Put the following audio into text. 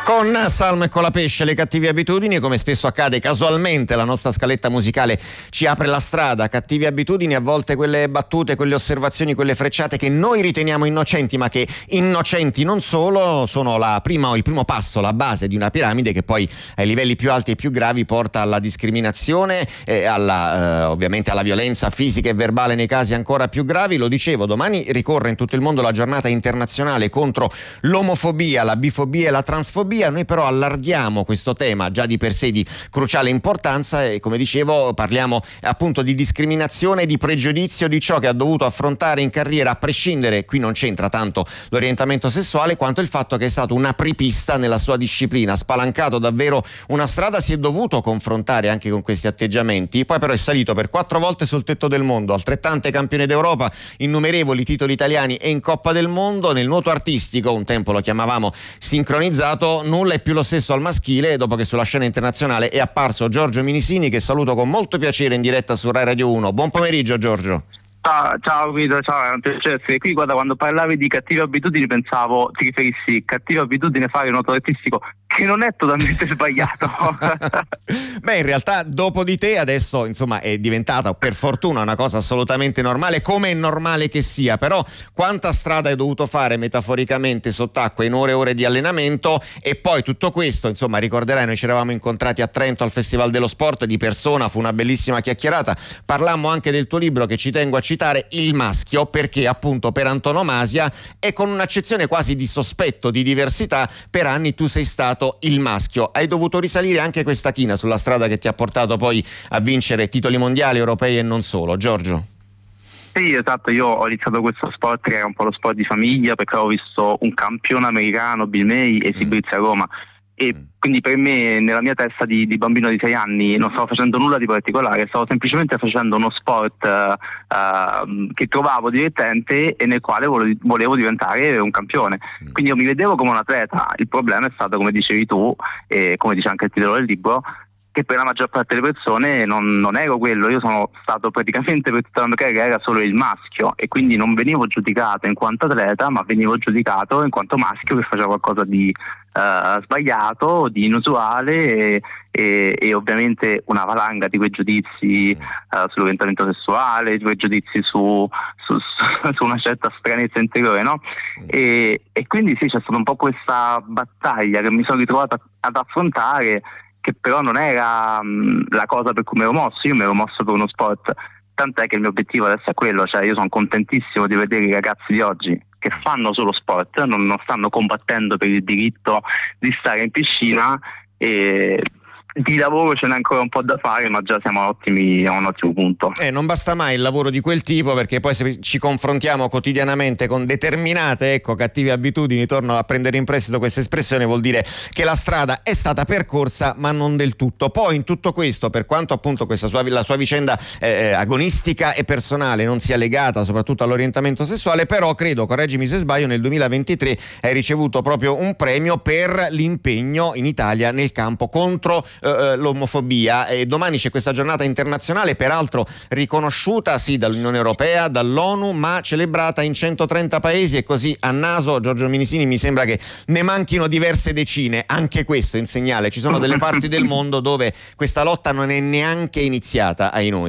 Con Salmo e Colapesce, le cattive abitudini, come spesso accade casualmente la nostra scaletta musicale ci apre la strada. Cattive abitudini, a volte quelle battute, quelle osservazioni, quelle frecciate che noi riteniamo innocenti, ma che innocenti non solo, sono il primo passo, la base di una piramide che poi ai livelli più alti e più gravi porta alla discriminazione e ovviamente alla violenza fisica e verbale nei casi ancora più gravi. Lo dicevo, domani ricorre in tutto il mondo la giornata internazionale contro l'omofobia, la bifobia e la transfobia. Noi però allarghiamo questo tema già di per sé di cruciale importanza e, come dicevo, parliamo appunto di discriminazione, di pregiudizio, di ciò che ha dovuto affrontare in carriera, a prescindere, qui non c'entra tanto l'orientamento sessuale quanto il fatto che è stato un apripista nella sua disciplina, ha spalancato davvero una strada, si è dovuto confrontare anche con questi atteggiamenti, poi però è salito per 4 volte sul tetto del mondo, altrettante campione d'Europa, innumerevoli titoli italiani e in Coppa del Mondo. Nel nuoto artistico, un tempo lo chiamavamo sincronizzato, nulla è più lo stesso al maschile dopo che sulla scena internazionale è apparso Giorgio Minisini, che saluto con molto piacere in diretta su Rai Radio 1. Buon pomeriggio Giorgio. Ciao Guido, ciao, è un piacere essere qui. Guarda, quando parlavi di cattive abitudini pensavo ti riferissi cattiva abitudine fare nuoto artistico, che non è totalmente sbagliato. Beh, in realtà dopo di te adesso insomma è diventata per fortuna una cosa assolutamente normale, come è normale che sia, però quanta strada hai dovuto fare metaforicamente sott'acqua in ore e ore di allenamento, e poi tutto questo, insomma, ricorderai, noi ci eravamo incontrati a Trento al Festival dello Sport di persona, fu una bellissima chiacchierata, parlammo anche del tuo libro che ci tengo a citare, Il maschio, perché appunto per antonomasia e con un'accezione quasi di sospetto di diversità per anni tu sei stato il maschio. Hai dovuto risalire anche questa china sulla strada che ti ha portato poi a vincere titoli mondiali, europei e non solo. Giorgio. Sì, esatto, io ho iniziato questo sport che era un po' lo sport di famiglia, perché ho visto un campione americano, Bill May, esibirsi a Roma. E quindi per me, nella mia testa di bambino di 6 anni, non stavo facendo nulla di particolare, stavo semplicemente facendo uno sport che trovavo divertente e nel quale volevo diventare un campione. Quindi io mi vedevo come un atleta. Il problema è stato, come dicevi tu, e come dice anche il titolo del libro, che per la maggior parte delle persone non ero quello. Io sono stato praticamente per tutta la mia carriera solo il maschio, e quindi non venivo giudicato in quanto atleta, ma venivo giudicato in quanto maschio che faceva qualcosa di sbagliato, di inusuale, e ovviamente una valanga di quei giudizi sull'orientamento sessuale, di quei giudizi su una certa stranezza interiore, no? E quindi sì, c'è stata un po' questa battaglia che mi sono ritrovato ad affrontare, che però non era la cosa per cui mi ero mosso. Io mi ero mosso per uno sport, tant'è che il mio obiettivo adesso è quello, cioè io sono contentissimo di vedere i ragazzi di oggi che fanno solo sport, non stanno combattendo per il diritto di stare in piscina, e di lavoro ce n'è ancora un po' da fare, ma già siamo a un ottimo punto. Non basta mai il lavoro di quel tipo, perché poi se ci confrontiamo quotidianamente con determinate cattive abitudini, torno a prendere in prestito questa espressione, vuol dire che la strada è stata percorsa ma non del tutto. Poi in tutto questo, per quanto appunto la sua vicenda agonistica e personale non sia legata soprattutto all'orientamento sessuale, però credo, correggimi se sbaglio, nel 2023 hai ricevuto proprio un premio per l'impegno in Italia nel campo contro l'omofobia, e domani c'è questa giornata internazionale, peraltro riconosciuta sì dall'Unione Europea, dall'ONU, ma celebrata in 130 paesi, e così a naso, Giorgio Minisini, mi sembra che ne manchino diverse decine. Anche questo è un segnale, ci sono delle parti del mondo dove questa lotta non è neanche iniziata ai noi.